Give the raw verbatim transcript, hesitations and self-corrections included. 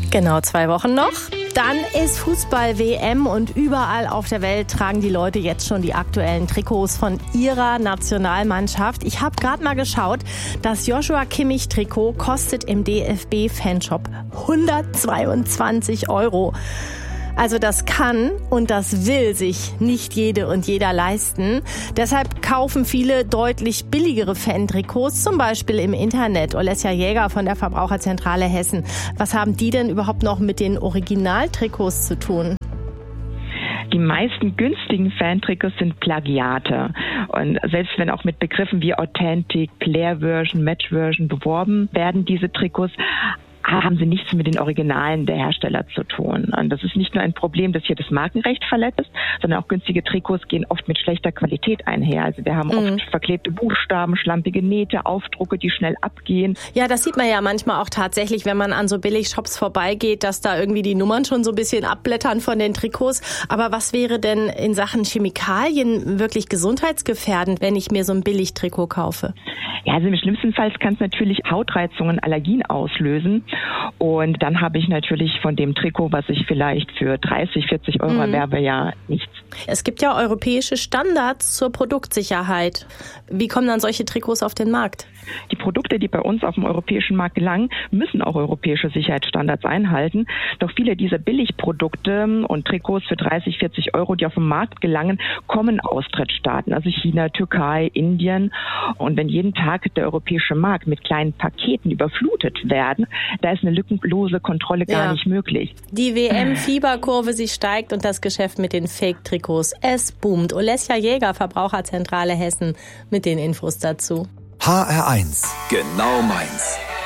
Genau, zwei Wochen noch. Dann ist Fußball-W M und überall auf der Welt tragen die Leute jetzt schon die aktuellen Trikots von ihrer Nationalmannschaft. Ich habe gerade mal geschaut, das Joshua Kimmich-Trikot kostet im D F B-Fanshop hundertzweiundzwanzig Euro. Also das kann und das will sich nicht jede und jeder leisten. Deshalb kaufen viele deutlich billigere Fan-Trikots, zum Beispiel im Internet. Olesja Jäger von der Verbraucherzentrale Hessen. Was haben die denn überhaupt noch mit den Originaltrikots zu tun? Die meisten günstigen Fan-Trikots sind Plagiate. Und selbst wenn auch mit Begriffen wie Authentic, Player-Version, Match-Version beworben werden, diese Trikots, haben sie nichts mit den Originalen der Hersteller zu tun. Und das ist nicht nur ein Problem, dass hier das Markenrecht verletzt ist, sondern auch günstige Trikots gehen oft mit schlechter Qualität einher. Also wir haben mhm. oft verklebte Buchstaben, schlampige Nähte, Aufdrucke, die schnell abgehen. Ja, das sieht man ja manchmal auch tatsächlich, wenn man an so Billigshops vorbeigeht, dass da irgendwie die Nummern schon so ein bisschen abblättern von den Trikots. Aber was wäre denn in Sachen Chemikalien wirklich gesundheitsgefährdend, wenn ich mir so ein Billigtrikot kaufe? Ja, also im schlimmsten Fall kann es natürlich Hautreizungen, Allergien auslösen. Und dann habe ich natürlich von dem Trikot, was ich vielleicht für dreißig, vierzig Euro mhm. erwerbe, ja nichts. Es gibt ja europäische Standards zur Produktsicherheit. Wie kommen dann solche Trikots auf den Markt? Die Produkte, die bei uns auf dem europäischen Markt gelangen, müssen auch europäische Sicherheitsstandards einhalten. Doch viele dieser Billigprodukte und Trikots für dreißig, vierzig Euro, die auf den Markt gelangen, kommen aus Drittstaaten, also China, Türkei, Indien. Und wenn jeden Tag der europäische Markt mit kleinen Paketen überflutet werden, da ist eine lückenlose Kontrolle gar ja. nicht möglich. Die W M-Fieberkurve, sie steigt und das Geschäft mit den Fake-Trikots, es boomt. Olesja Jäger, Verbraucherzentrale Hessen, mit den Infos dazu. H R eins. Genau meins.